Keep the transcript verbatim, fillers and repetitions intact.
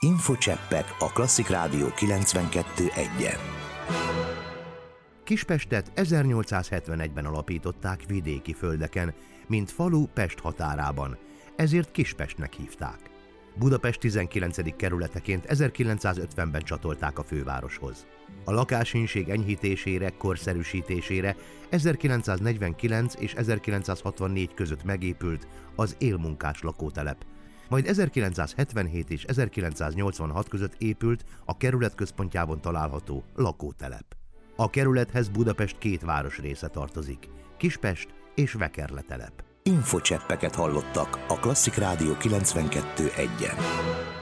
Infocseppek a Klasszik Rádió kilencvenkettő egyen. Kispestet ezernyolcszázhetvenegyben alapították vidéki földeken, mint falu Pest határában, ezért Kispestnek hívták. Budapest tizenkilencedik kerületeként ezerkilencszázötvenben csatolták a fővároshoz. A lakásinség enyhítésére, korszerűsítésére ezerkilencszáznegyvenkilenc és ezerkilencszázhatvannégy között megépült az élmunkás lakótelep, majd ezerkilencszázhetvenhét és ezerkilencszáznyolcvanhat között épült a kerület központjában található lakótelep. A kerülethez Budapest két városrésze tartozik, Kispest és Vekerletelep. Infocseppeket hallottak a Klasszik Rádió kilencvenkettő egyen.